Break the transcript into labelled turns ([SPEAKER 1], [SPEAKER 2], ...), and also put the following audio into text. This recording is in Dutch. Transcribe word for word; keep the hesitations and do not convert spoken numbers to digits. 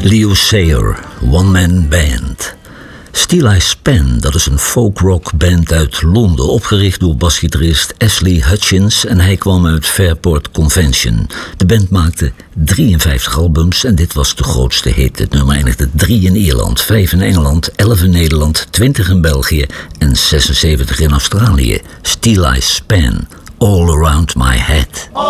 [SPEAKER 1] Leo Sayer, One Man Band. Steel Eye Span, dat is een folk-rock band uit Londen, opgericht door basgitarist Ashley Hutchins en hij kwam uit Fairport Convention. De band maakte drieënvijftig albums en dit was de grootste hit. Het nummer eindigde drie in Ierland, vijf in Engeland, elf in Nederland, twintig in België en zesenzeventig in Australië. Steel Eye Span, All Around My Head.